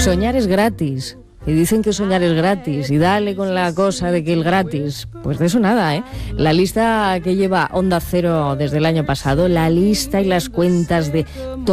Soñar es gratis. Y dicen que soñar es gratis, y dale con la cosa de que el gratis, pues de eso nada, ¿eh? La lista que lleva Onda Cero desde el año pasado, la lista y las cuentas de